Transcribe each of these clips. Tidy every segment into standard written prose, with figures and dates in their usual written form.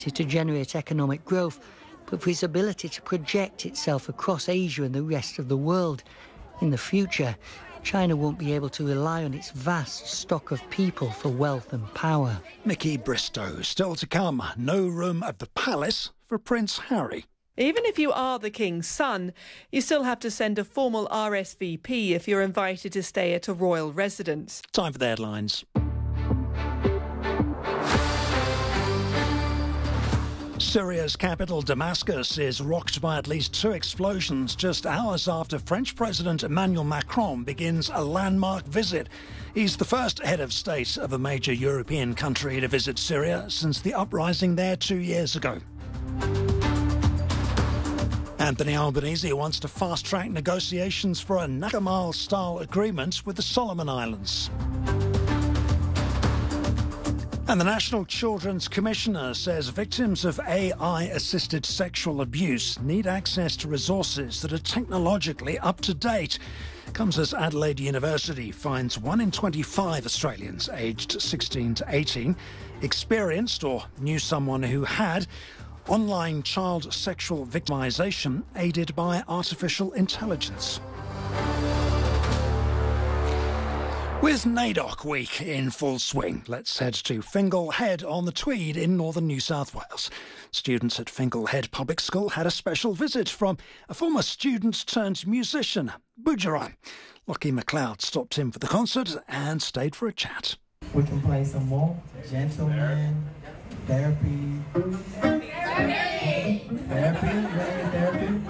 to generate economic growth, but for its ability to project itself across Asia and the rest of the world. In the future, China won't be able to rely on its vast stock of people for wealth and power. Nikki Bristow. Still to come, no room at the palace for Prince Harry. Even if you are the King's son, you still have to send a formal RSVP if you're invited to stay at a royal residence. Time for the headlines. Syria's capital, Damascus, is rocked by at least 2 explosions just hours after French President Emmanuel Macron begins a landmark visit. He's the first head of state of a major European country to visit Syria since the uprising there 2 years ago. Anthony Albanese wants to fast-track negotiations for a Nakamal-style agreement with the Solomon Islands. And the National Children's Commissioner says victims of AI-assisted sexual abuse need access to resources that are technologically up-to-date. Comes as Adelaide University finds 1 in 25 Australians aged 16 to 18 experienced or knew someone who had online child sexual victimisation aided by artificial intelligence. With NAIDOC Week in full swing, let's head to Fingal Head on the Tweed in northern New South Wales. Students at Fingal Head Public School had a special visit from a former student turned musician, Budjerang. Lockie McLeod stopped in for the concert and stayed for a chat. We can play some more. Gentleman, therapy. Therapy.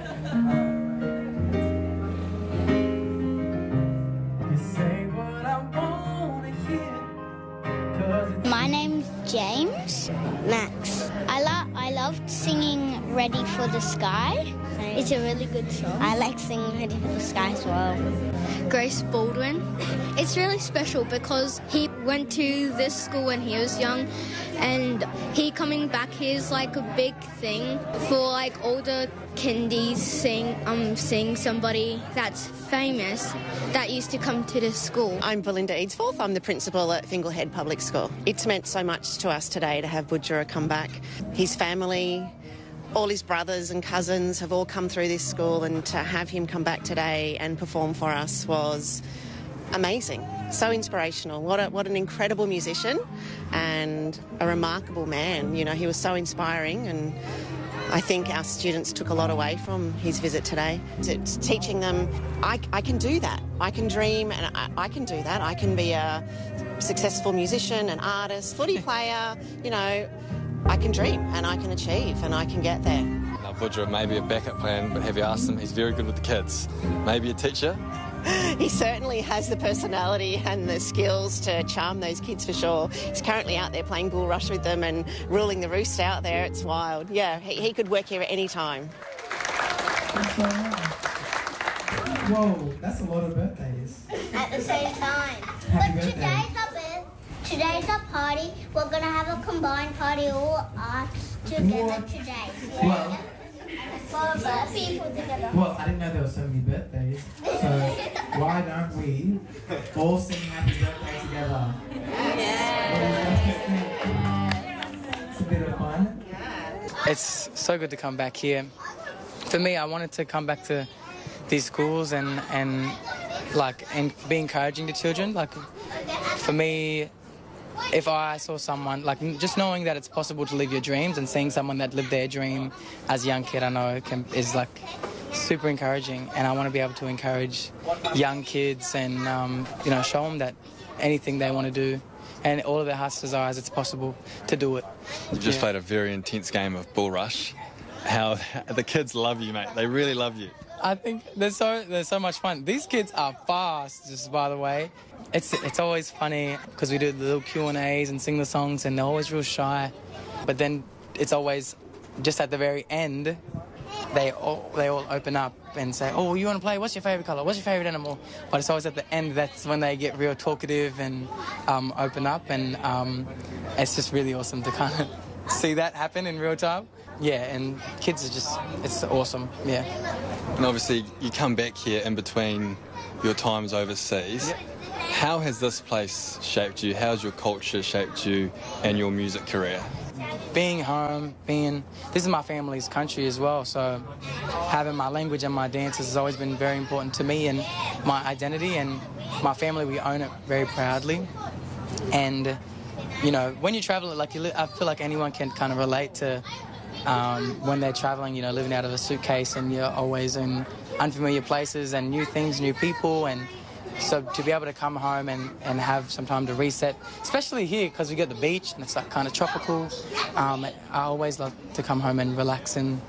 My name's James. Max. I loved singing Ready for the Sky. It's a really good song. I like singing Ready for the Sky as well. Grace Baldwin. It's really special because he went to this school when he was young, and he coming back here is like a big thing for like older kindies seeing somebody that's famous that used to come to this school. I'm Belinda Eadsforth. I'm the principal at Fingal Head Public School. It's meant so much to us today to have Budjerang come back. His family, all his brothers and cousins have all come through this school, and to have him come back today and perform for us was amazing. So inspirational. What an incredible musician and a remarkable man. You know, he was so inspiring, and I think our students took a lot away from his visit today. It's teaching them, I can do that. I can dream, and I can do that. I can be a successful musician, an artist, footy player, you know. I can dream and I can achieve and I can get there. Now, Budjerang may be a backup plan, but have you asked him? He's very good with the kids. Maybe a teacher? He certainly has the personality and the skills to charm those kids for sure. He's currently out there playing bull rush with them and ruling the roost out there. It's wild. Yeah, he could work here at any time. Whoa, that's a lot of birthdays. At the same time. Happy But birthday. today's a party. We're going to have a combined party, all us together today. Well, For the people together. well, I didn't know there were so many birthdays. So why don't we all sing happy birthday together? It's a bit of fun. It's so good to come back here. For me, I wanted to come back to these schools and be encouraging to children. Like, for me, if I saw someone, like, just knowing that it's possible to live your dreams and seeing someone that lived their dream as a young kid, I know is like super encouraging. And I want to be able to encourage young kids and show them that anything they want to do and all of their heart's desires, it's possible to do it. You just played a very intense game of bull rush. How the kids love you, mate. They really love you. I think there's so much fun. These kids are fast, just by the way. It's always funny because we do the little Q&As and sing the songs, and they're always real shy. But then it's always just at the very end, they all open up and say, "Oh, you want to play? What's your favourite colour? What's your favourite animal?" But it's always at the end that's when they get real talkative and open up, and it's just really awesome to kind of see that happen in real time. Yeah, and kids are it's awesome, yeah. And obviously you come back here in between your times overseas. Yep. How has this place shaped you? How's your culture shaped you and your music career? being home, this is my family's country as well, so having my language and my dances has always been very important to me and my identity, and my family, we own it very proudly. And, you know, when you travel, like I feel like anyone can kind of relate to when they're traveling, you know, living out of a suitcase and you're always in unfamiliar places and new things, new people, and so to be able to come home and have some time to reset, especially here because we get the beach and it's like kind of tropical, I always love to come home and relax and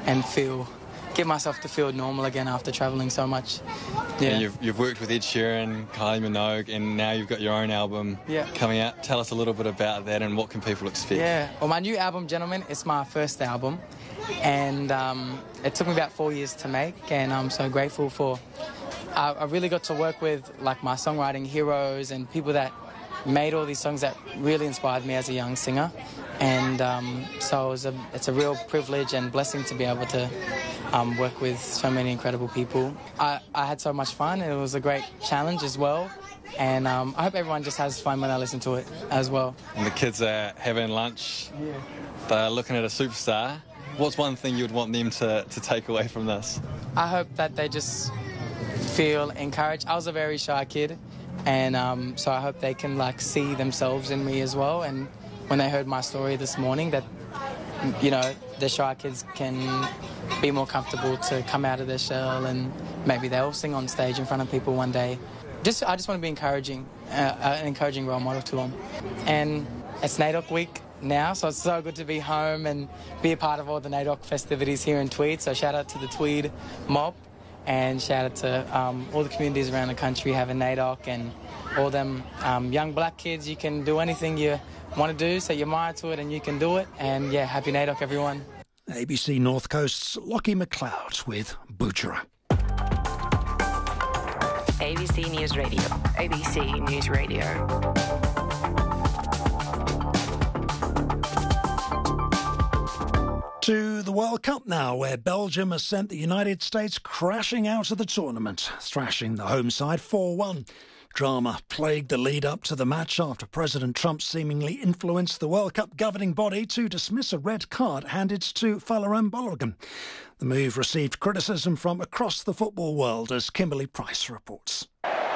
get myself to feel normal again after travelling so much. Yeah. And you've worked with Ed Sheeran, Kylie Minogue, and now you've got your own album coming out. Tell us a little bit about that and what can people expect? Yeah, well, my new album, Gentlemen, it's my first album, and it took me about 4 years to make, and I'm so grateful for... I really got to work with like my songwriting heroes and people that made all these songs that really inspired me as a young singer, and so it's a real privilege and blessing to be able to work with so many incredible people. I had so much fun, and it was a great challenge as well, and I hope everyone just has fun when they listen to it as well. And the kids are having lunch, they're looking at a superstar. What's one thing you'd want them to take away from this? I hope that they just feel encouraged. I was a very shy kid, and so I hope they can like see themselves in me as well, and when they heard my story this morning that, you know, the shy kids can be more comfortable to come out of their shell and maybe they'll sing on stage in front of people one day. I just want to be encouraging, an encouraging role model to them. And it's NAIDOC week now, so it's so good to be home and be a part of all the NAIDOC festivities here in Tweed, so shout out to the Tweed mob. And shout out to all the communities around the country having NAIDOC and all them young black kids. You can do anything you want to do, set your mind to it and you can do it. And yeah, happy NAIDOC, everyone. ABC North Coast's Lockie McLeod with Butchera. ABC News Radio. ABC News Radio. To the World Cup now, where Belgium has sent the United States crashing out of the tournament, thrashing the home side 4-1. Drama plagued the lead-up to the match after President Trump seemingly influenced the World Cup governing body to dismiss a red card handed to Folarin Balogun. The move received criticism from across the football world, as Kimberly Price reports.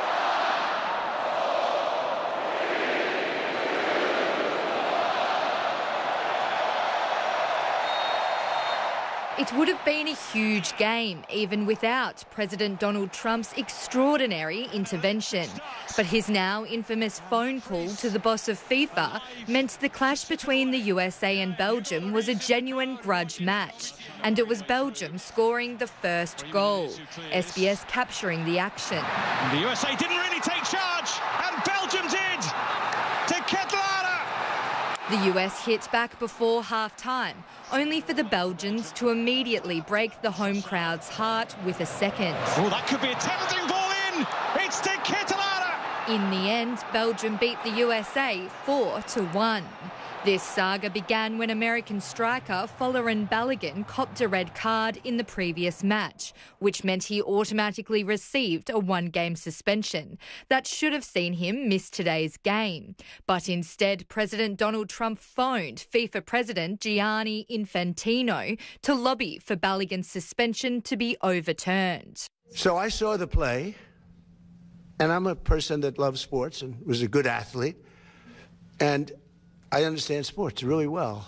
It would have been a huge game, even without President Donald Trump's extraordinary intervention. But his now infamous phone call to the boss of FIFA meant the clash between the USA and Belgium was a genuine grudge match. And it was Belgium scoring the first goal, SBS capturing the action. The USA didn't really take charge, and Belgium did! To Kettler! The US hit back before half-time, only for the Belgians to immediately break the home crowd's heart with a second. Oh, that could be a tempting ball in! It's to Kettler! In the end, Belgium beat the USA 4-1. This saga began when American striker Folarin Balogun copped a red card in the previous match, which meant he automatically received a one-game suspension. That should have seen him miss today's game. But instead, President Donald Trump phoned FIFA President Gianni Infantino to lobby for Balogun's suspension to be overturned. So I saw the play, and I'm a person that loves sports and was a good athlete, and I understand sports really well.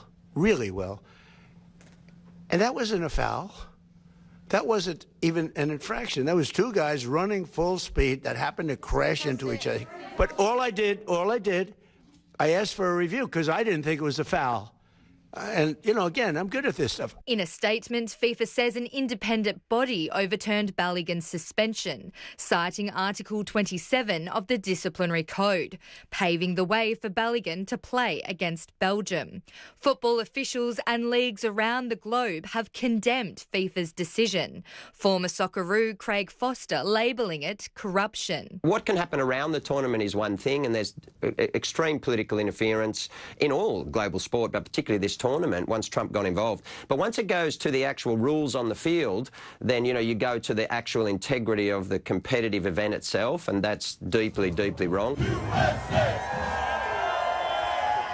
And that wasn't a foul. That wasn't even an infraction. That was two guys running full speed that happened to crash into each other. But all I did, I asked for a review because I didn't think it was a foul. And, you know, again, I'm good at this stuff. In a statement, FIFA says an independent body overturned Balogun's suspension, citing Article 27 of the Disciplinary Code, paving the way for Balogun to play against Belgium. Football officials and leagues around the globe have condemned FIFA's decision. Former Socceroo Craig Foster labelling it corruption. What can happen around the tournament is one thing, and there's extreme political interference in all global sport, but particularly this tournament once Trump got involved. But once it goes to the actual rules on the field, then, you know, you go to the actual integrity of the competitive event itself, and that's deeply, deeply wrong.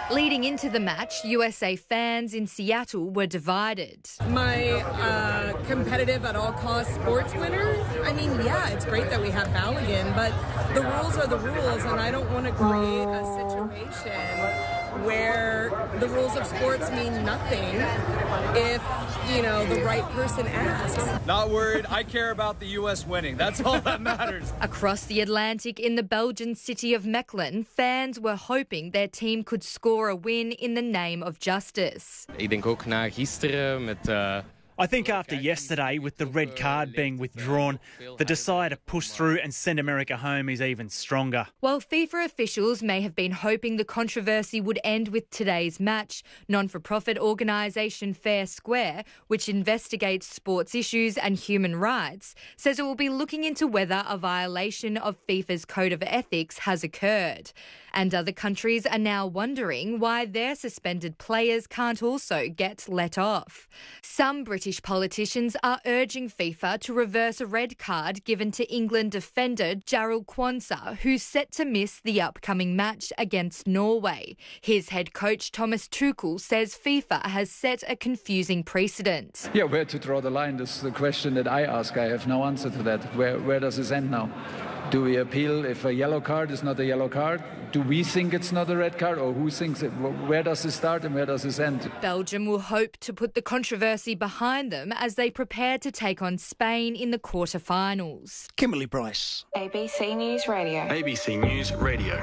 Leading into the match, USA fans in Seattle were divided. My competitive at all cost sports winner? I mean, yeah, it's great that we have Balogun, but the rules are the rules, and I don't want to create a situation where the rules of sports mean nothing if, the right person asks. Not worried. I care about the U.S. winning. That's all that matters. Across the Atlantic in the Belgian city of Mechelen, fans were hoping their team could score a win in the name of justice. Ik denk ook na gisteren met... I think after yesterday, with the red card being withdrawn, the desire to push through and send America home is even stronger. While FIFA officials may have been hoping the controversy would end with today's match, non-for-profit organisation Fair Square, which investigates sports issues and human rights, says it will be looking into whether a violation of FIFA's Code of Ethics has occurred. And other countries are now wondering why their suspended players can't also get let off. Some British politicians are urging FIFA to reverse a red card given to England defender Jarrell Quansah, who's set to miss the upcoming match against Norway. His head coach Thomas Tuchel says FIFA has set a confusing precedent. Yeah, where to draw the line is the question that I ask. I have no answer to that. Where does this end now? Do we appeal if a yellow card is not a yellow card? Do we think it's not a red card, or who thinks it? Where does it start and where does it end? Belgium will hope to put the controversy behind them as they prepare to take on Spain in the quarter-finals. Kimberly Price. ABC News Radio. ABC News Radio.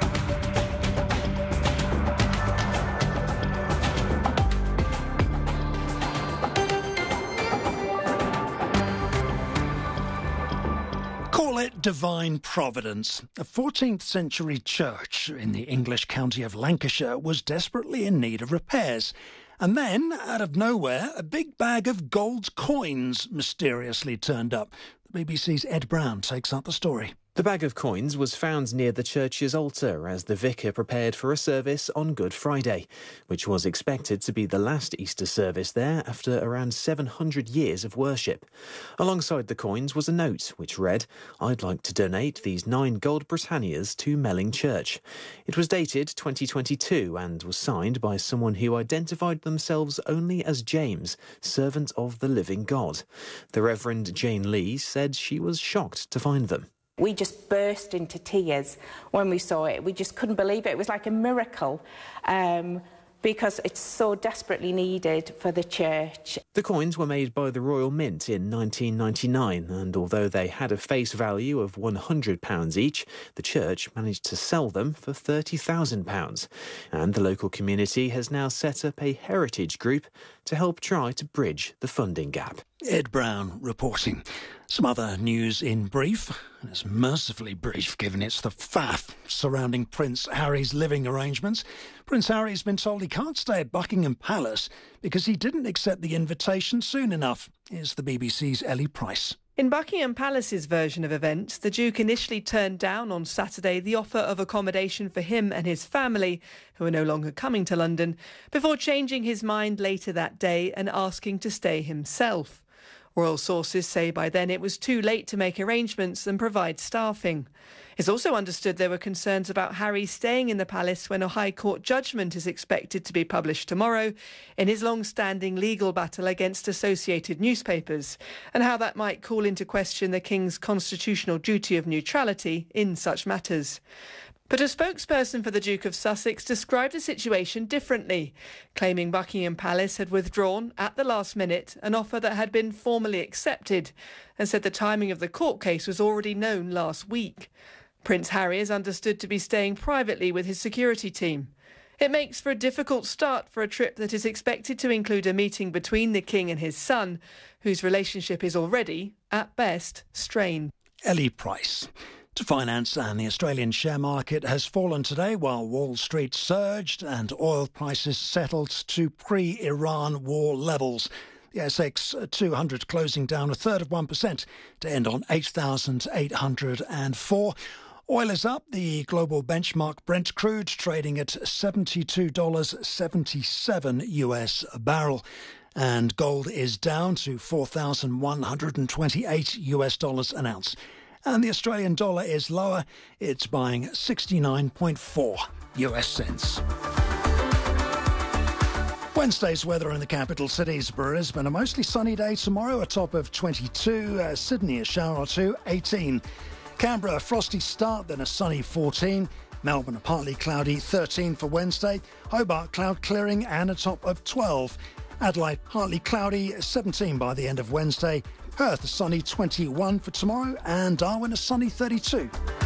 Call it divine providence. A 14th century church in the English county of Lancashire was desperately in need of repairs. And then, out of nowhere, a big bag of gold coins mysteriously turned up. The BBC's Ed Brown takes up the story. The bag of coins was found near the church's altar as the vicar prepared for a service on Good Friday, which was expected to be the last Easter service there after around 700 years of worship. Alongside the coins was a note which read, "I'd like to donate these 9 gold Britannias to Melling Church." It was dated 2022 and was signed by someone who identified themselves only as James, servant of the living God. The Reverend Jane Lee said she was shocked to find them. We just burst into tears when we saw it. We just couldn't believe it. It was like a miracle because it's so desperately needed for the church. The coins were made by the Royal Mint in 1999, and although they had a face value of £100 each, the church managed to sell them for £30,000. And the local community has now set up a heritage group to help try to bridge the funding gap. Ed Brown reporting. Some other news in brief, and it's mercifully brief given it's the faff surrounding Prince Harry's living arrangements. Prince Harry's been told he can't stay at Buckingham Palace because he didn't accept the invitation soon enough. Here's the BBC's Ellie Price. In Buckingham Palace's version of events, the Duke initially turned down on Saturday the offer of accommodation for him and his family, who are no longer coming to London, before changing his mind later that day and asking to stay himself. Royal sources say by then it was too late to make arrangements and provide staffing. It's also understood there were concerns about Harry staying in the palace when a High Court judgment is expected to be published tomorrow in his long-standing legal battle against associated newspapers, and how that might call into question the King's constitutional duty of neutrality in such matters. But a spokesperson for the Duke of Sussex described the situation differently, claiming Buckingham Palace had withdrawn, at the last minute, an offer that had been formally accepted, and said the timing of the court case was already known last week. Prince Harry is understood to be staying privately with his security team. It makes for a difficult start for a trip that is expected to include a meeting between the King and his son, whose relationship is already, at best, strained. Ellie Price. To finance, and the Australian share market has fallen today while Wall Street surged and oil prices settled to pre-Iran war levels. The ASX 200 closing down 1/3% to end on 8,804. Oil is up. The global benchmark Brent crude trading at $72.77 US a barrel. And gold is down to $4,128 US an ounce. And the Australian dollar is lower. It's buying 69.4 US cents. Wednesday's weather in the capital cities. Brisbane, a mostly sunny day tomorrow, a top of 22. Sydney, a shower or two, 18. Canberra, a frosty start, then a sunny 14. Melbourne, a partly cloudy 13 for Wednesday. Hobart, cloud clearing and a top of 12. Adelaide, partly cloudy 17 by the end of Wednesday. Perth, a sunny 21 for tomorrow. And Darwin, a sunny 32.